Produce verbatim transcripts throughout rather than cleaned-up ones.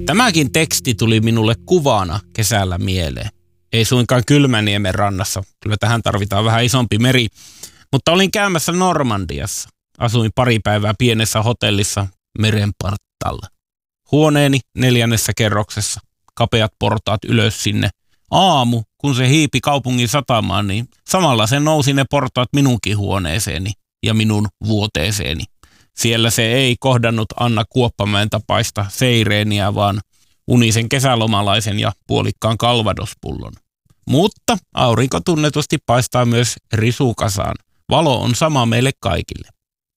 Tämäkin teksti tuli minulle kuvana kesällä mieleen. Ei suinkaan Kylmäniemen rannassa, kyllä tähän tarvitaan vähän isompi meri, mutta olin käymässä Normandiassa. Asuin pari päivää pienessä hotellissa meren partaalla. Huoneeni neljännessä kerroksessa, kapeat portaat ylös sinne. Aamu, kun se hiipi kaupungin satamaan, niin samalla se nousi ne portaat minunkin huoneeseeni ja minun vuoteeseeni. Siellä se ei kohdannut Anna Kuoppamäen tapaista seireeniä, vaan unisen kesälomalaisen ja puolikkaan kalvadospullon. Mutta aurinko tunnetusti paistaa myös risukasaan. Valo on sama meille kaikille.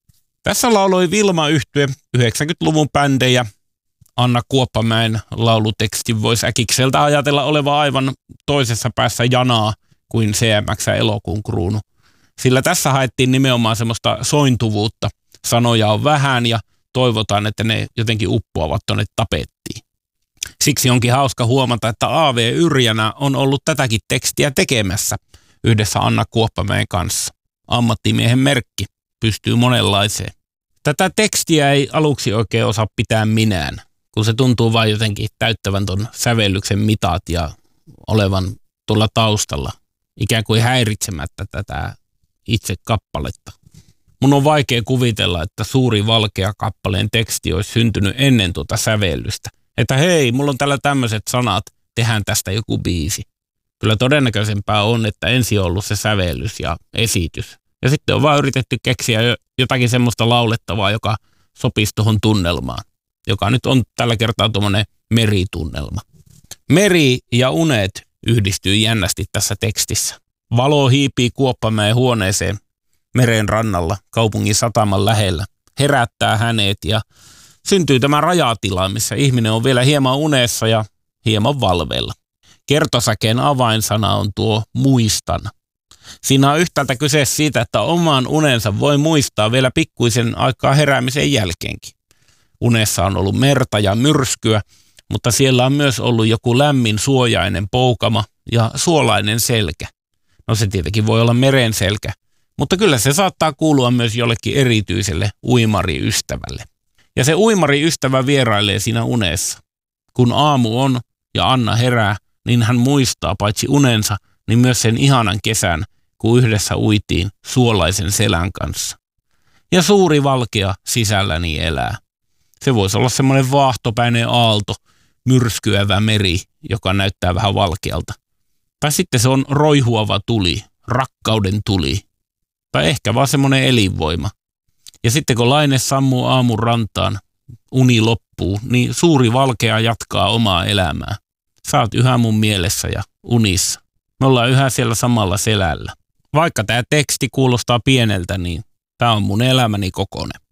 Tässä lauloi Vilma-yhtye yhdeksänkymmentäluvun bändejä. Anna Kuoppamäen lauluteksti voisi äkikseltä ajatella olevan aivan toisessa päässä janaa kuin C M X elokuun kruunu. Sillä tässä haettiin nimenomaan semmoista sointuvuutta. Sanoja on vähän ja toivotaan, että ne jotenkin uppoavat tuonne tapettiin. Siksi onkin hauska huomata, että A V Yrjänä on ollut tätäkin tekstiä tekemässä yhdessä Anna Kuoppamäen kanssa. Ammattimiehen merkki pystyy monenlaiseen. Tätä tekstiä ei aluksi oikein osaa pitää minään, kun se tuntuu vain jotenkin täyttävän ton sävellyksen mitat ja olevan tuolla taustalla, ikään kuin häiritsemättä tätä itse kappaletta. Mun on vaikea kuvitella, että Suuri valkea kappaleen teksti olisi syntynyt ennen tuota sävellystä. Että hei, mulla on täällä tämmöiset sanat, tehdään tästä joku biisi. Kyllä todennäköisempää on, että ensin on ollut se sävellys ja esitys. Ja sitten on vaan yritetty keksiä jotakin semmoista laulettavaa, joka sopisi tuohon tunnelmaan. Joka nyt on tällä kertaa tuommoinen meritunnelma. Meri ja unet yhdistyy jännästi tässä tekstissä. Valo hiipii Kuoppamäen huoneeseen meren rannalla, kaupungin sataman lähellä. Herättää hänet ja syntyy tämä rajatila, missä ihminen on vielä hieman unessa ja hieman valveilla. Kertosäkeen avainsana on tuo muistan. Siinä on yhtäältä kyse siitä, että oman unensa voi muistaa vielä pikkuisen aikaa heräämisen jälkeenkin. Unessa on ollut merta ja myrskyä, mutta siellä on myös ollut joku lämmin suojainen poukama ja suolainen selkä. No se tietenkin voi olla meren selkä, mutta kyllä se saattaa kuulua myös jollekin erityiselle uimariystävälle. Ja se uimariystävä vierailee siinä unessa. Kun aamu on ja Anna herää, niin hän muistaa paitsi unensa, niin myös sen ihanan kesän, kun yhdessä uitiin suolaisen selän kanssa. Ja suuri valkea sisälläni elää. Se voisi olla semmoinen vaahtopäinen aalto, myrskyävä meri, joka näyttää vähän valkealta. Tai sitten se on roihuava tuli, rakkauden tuli. Tai ehkä vaan semmoinen elinvoima. Ja sitten kun laine sammuu aamun rantaan, uni loppuu, niin suuri valkea jatkaa omaa elämää. Sä oot yhä mun mielessä ja unissa. Me ollaan yhä siellä samalla selällä. Vaikka tämä teksti kuulostaa pieneltä, niin tämä on mun elämäni kokonen.